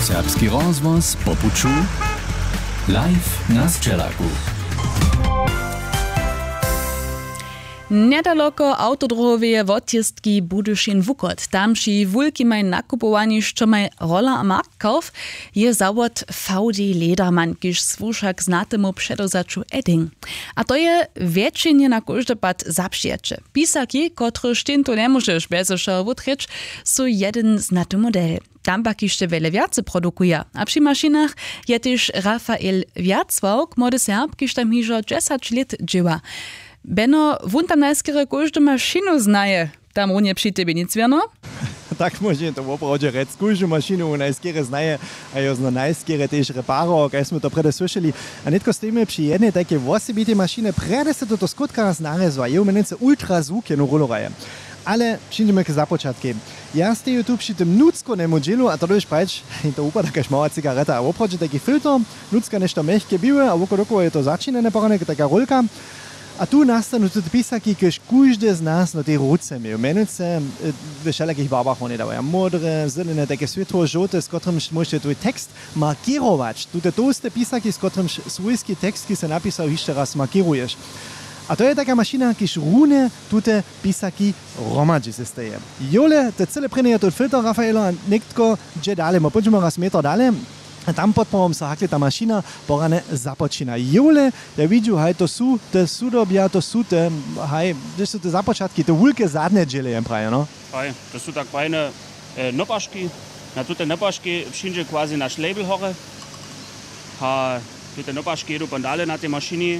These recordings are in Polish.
Serbski rozvoz po puču live na Sčelaku. Nedaloko autodrohowe odjezdki Budyšin Wukot. Tamši wulki maj nakupowani, što maj rola a markkauf, je zawod VD Ledermann, kiž słuszak znatemu předozaču Edding. A to je většinie na každý pad zapšijače. Pisaki, kotryž tinto nemůžeš bezeša wutreć, su jeden znatý model. Tam pak jeszcze wiele wiacy produkuje. A przy maszynach je też Rafael Wiacwałk, młody Serb, kiż tam hižo 10 lat dzieła. Beno, wun tam najskiery każdą maszynę znaje. Tam runie przy tebie nic wiano? Tak może to opravdu rec. Każdą maszynę najskiery znaje, a ja zna najskiery też reparo, jak smo to prede słyszeli. A netko z tymi przy jednej takie osobite maszyny prede se to skutka znarezła. Je umenice ultrazvuk jednu rolloraje. Ale przyjdziemy k započatki. Ja steju tu przy tym nudzkonym modelu, a to już prać, to upada jakaś mała cigareta, a oprodzie taki filtr, nudzka nešto mehkie biły, a wokół je to zaczynane porane, taka rolka. A tu nastanu te pisaki, kiż każdy z nas na tej ruce miał. Mianowicie w wszelakich barwach one dawają. Modre, zielone, takie światło-żółte, z którym możecie twój tekst markirować. Tu te tłuste pisaki, z którym swójski tekst, który się napisał, jeszcze raz markirujesz. A to je taka maszyna, kiż rune tute pisaki romadzi se steje. Jole, te cele prynuje tu filtr Rafaela, niktko gdzie dalej, ma pójdźmy raz metr dalej. A tam podporom se hakle ta maszyna porane započina. Jole, ja widziu, haj, to su te sudobja, to su te, haj, gdzieś su te započatki, te wulke zadne dziele jem praje, no? Haj, to su tak fajne nopaszki. Na tute nopaszki przyjdzie quasi nasz label hoche. Ha, tute nopaszki jedu pandale na tej maszynie.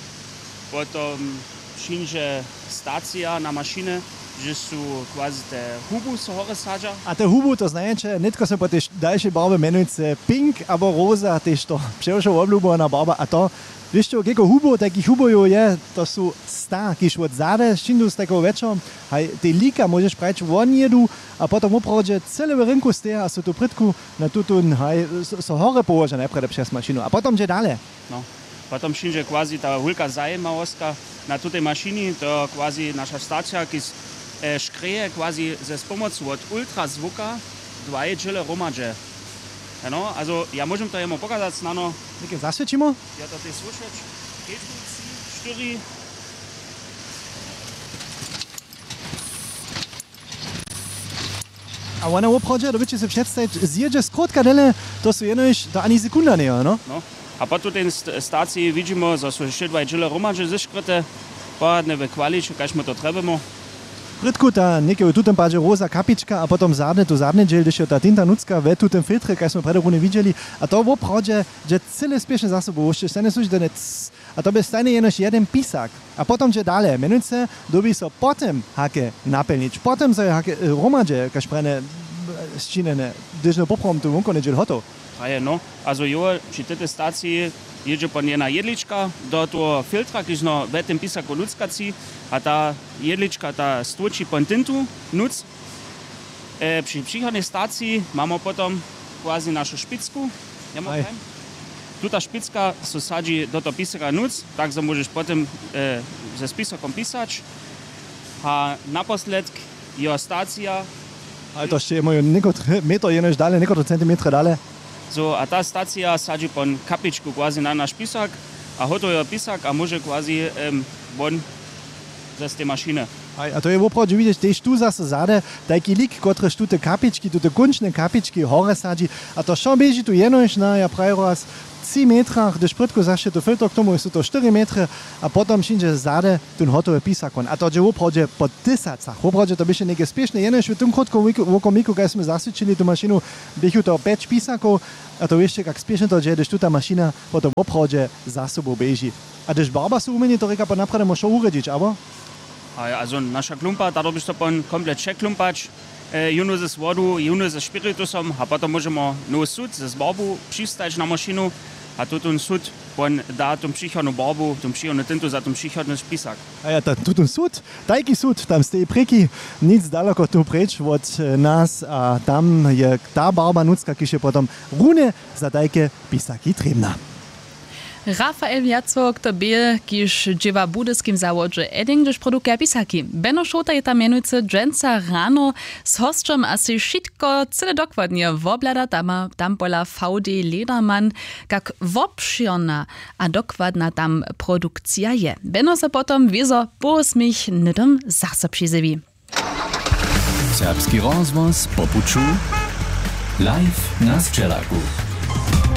Potom przyjdzie stacja na maszynę, że są quasi te hubu so hore sadza. A te hubu to znaczy, nitko se po te dalsze barwy menujce pink, albo rosa, też to przewszo oblubowna barwa, a to, wiesz co, kieko hubu, takich hubu je, to są sta, kiż od zade, szyndu z takiego wieczora, haj, te lika możesz prać won jedu, a potom oprodzie cele rynku steja, a so tu prytku na tutun, haj, so hore położa najpierw przez maszynu, a potom gdzie dalej. No. Potom przyjdzie quasi ta wielka zajemawostka na tej maszynie, to quasi nasza stacja, która szkreje quasi ze pomocą od ultrazvuka dwa dziele romadże. No, also ja możę to jemu pokazać, no. Jakie zaswiecimy? Ja to tutaj słyszeć. 4. A ona oprodzie, to byście sobie przedstawić, zjedzie skrótka dele, to są jenoś, to ani sekunda nie, no? No. A po tej stacji widzimy, że są jeszcze dwa dziele romadże zeszkryte, poradne we kwalicie, kaśmy to trebujemy. Prytku ta niekiego tutem padzie rosa kapiczka, a potom zadne, tu zadne dziel, gdyż ta tinta nucka we tutem filtry, jak smo predorune widzieli, a to w oprodzie, że cyle spieszne zasoby jeszcze stanie służy, a to by stanie jenoś jeden pisak, a potom gdzie dalej, mianowicie, dobi so potem hake napełnić, potem so hake romadże, kaśprene ścinene, gdyż no poprom tu wunko nie dziel hoto. No, also jo, przy tej stacji jedzie pan jedna jedlička do toho filtra, když no v tym pisaku nuckací, a ta jedlička ta stvočí pan tintu nuc. Przy příchodnej stacji mamy potom quasi našu špicku. Tu ta špicka se sadzi do toho pisaka nuc, tak że możesz potem ze spisakom pisać. A naposled jo stacja. Ale to jeszcze mają metr jenoś dalej, niekotro centimetry dalej. So, a ta stacja sadzi pan kapičku quasi na nasz pisak, a hoto je pisak, a może quasi von z tej maszyny. A to je oprodzie widzieć, też tu zase zade, taki lik, który tu te kapički, tu te kończne kapički hore sadzi, a to schon bieži tu jenoś na, ja prawie raz 3 metrach, gdyż prytko zaście tu filtr, k tomu są to 4 metry, a potom wszędzie zade ten hotowy pisak. A to je oprodzie po tysacach. Oprodzie to byście niekie spieszne, jenoś w tym krótkim łokomiku, kiedy sme zasyčili tu maszynu, bychu to 5 pisaków, a to jeszcze jak spieszne to je, gdyż tu ta maszyna potom oprodzie za sobą bieži. A gdyż barba su umenie, to reka po naprawdę może uredzić, aber? Also nasza klumpa, da byś to pan komplet przeklumpać. Juno ze wodu, juno ze spiritusem, a potem możemy no sud ze barbu przystać na maszynę, a tu ten sud on da tą przychodną barbu, tą przychodną tintu za tą przychodny spisak. A ja, tu ten sud, taki sud, tam z tej preki, nic daleko tu precz od nas, a tam je ta barba nucka, kiedy się potem rune za takie pisaki trebna. Rafael Jacok to bie, kiż dziewa w budyskim zawodzie Edding, gdyż produkuje pisaki. Beno Szota je tam mianujcy dżęca rano z hostrzem asi wszystko cyle dokładnie woblada tam pola VD Lederman, jak wopšiona a dokładna tam produkcja je. Beno se potom wiezo posmich nidom zase přizewi. Serbski rozvoz popuču live na Sčelaku.